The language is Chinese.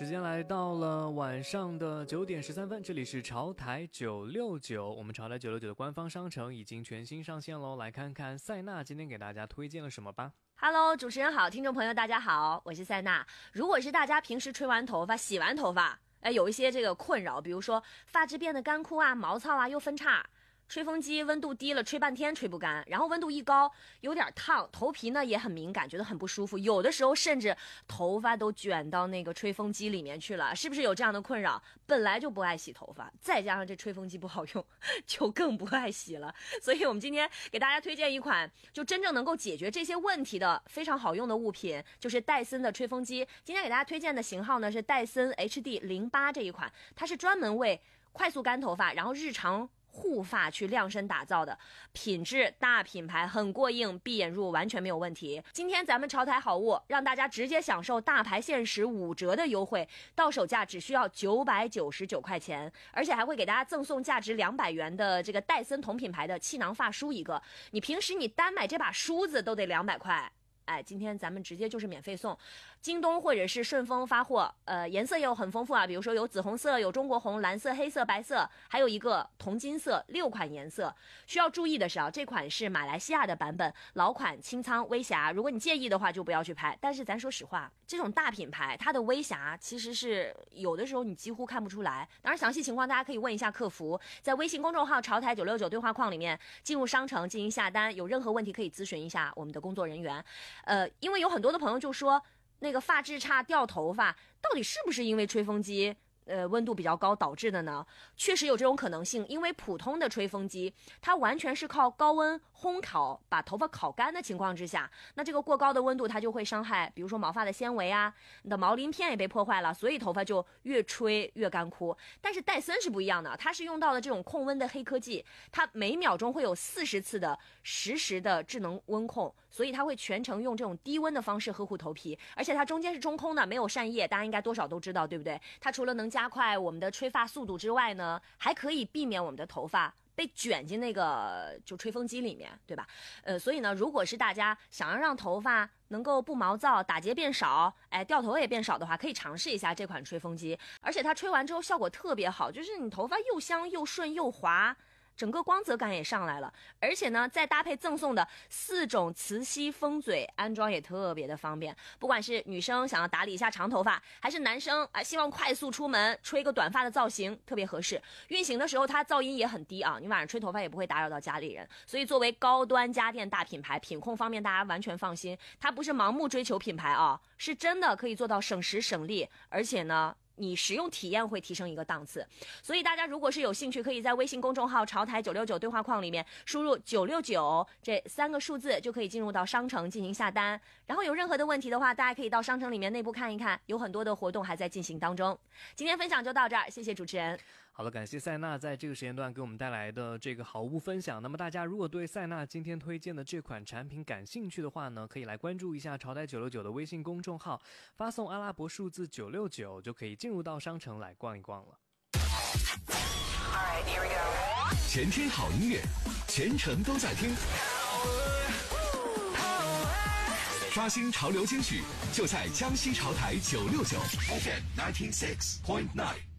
时间来到了晚上的9点13分，这里是潮台969，我们潮台969的官方商城已经全新上线喽，来看看塞纳今天给大家推荐了什么吧。 Hello， 主持人好，听众朋友大家好，我是塞纳。如果是大家平时吹完头发、洗完头发，有一些这个困扰，比如说发质变得干枯啊、毛糙啊又分叉，吹风机温度低了吹半天吹不干，然后温度一高有点烫，头皮呢也很敏感，觉得很不舒服，有的时候甚至头发都卷到那个吹风机里面去了，是不是有这样的困扰？本来就不爱洗头发，再加上这吹风机不好用，就更不爱洗了。所以我们今天给大家推荐一款就真正能够解决这些问题的非常好用的物品，就是戴森的吹风机。今天给大家推荐的型号呢是戴森 HD08 这一款，它是专门为快速干头发然后日常护发去量身打造的，品质大品牌，很过硬，闭眼入完全没有问题。今天咱们潮台好物让大家直接享受大牌限时5折的优惠，到手价只需要999块钱，而且还会给大家赠送价值200元的这个戴森同品牌的气囊发梳一个，你平时你单买这把梳子都得200块。今天咱们直接就是免费送，京东或者是顺丰发货，颜色也有很丰富啊，比如说有紫红色、有中国红、蓝色、黑色、白色，还有一个铜金色，6款颜色。需要注意的是啊，这款是马来西亚的版本，老款清仓微瑕，如果你介意的话就不要去拍。但是咱说实话，这种大品牌它的微瑕其实是有的时候你几乎看不出来。当然详细情况大家可以问一下客服，在微信公众号潮台969对话框里面进入商城进行下单，有任何问题可以咨询一下我们的工作人员。因为有很多的朋友就说那个发质差掉头发到底是不是因为吹风机温度比较高导致的呢？确实有这种可能性，因为普通的吹风机它完全是靠高温烘烤把头发烤干的情况之下，那这个过高的温度它就会伤害比如说毛发的纤维啊，你的毛鳞片也被破坏了，所以头发就越吹越干枯。但是戴森是不一样的，它是用到了这种控温的黑科技，它每秒钟会有40次的实时的智能温控，所以它会全程用这种低温的方式呵护头皮，而且它中间是中空的，没有扇叶，大家应该多少都知道对不对？它除了能加快我们的吹发速度之外呢，还可以避免我们的头发被卷进那个就吹风机里面，对吧？所以呢，如果是大家想要让头发能够不毛躁、打结变少，掉头也变少的话，可以尝试一下这款吹风机，而且它吹完之后效果特别好，就是你头发又香又顺又滑，整个光泽感也上来了，而且呢再搭配赠送的4种磁吸风嘴，安装也特别的方便。不管是女生想要打理一下长头发，还是男生希望快速出门吹个短发的造型，特别合适。运行的时候它噪音也很低啊，你晚上吹头发也不会打扰到家里人。所以作为高端家电大品牌，品控方面大家完全放心，它不是盲目追求品牌啊，是真的可以做到省时省力，而且呢你使用体验会提升一个档次。所以大家如果是有兴趣，可以在微信公众号潮台969对话框里面输入969这3个数字，就可以进入到商城进行下单。然后有任何的问题的话，大家可以到商城里面内部看一看，有很多的活动还在进行当中。今天分享就到这儿，谢谢主持人。 好了，感谢塞纳在这个时间段给我们带来的这个好物分享。那么大家如果对塞纳今天推荐的这款产品感兴趣的话呢，可以来关注一下潮台969的微信公众号，发送阿拉伯数字969就可以进入到商城来逛一逛了。 Alright, here we go. 全天好音乐，全程都在听。刷新潮流金曲，就在江西潮台969 FM 96.9。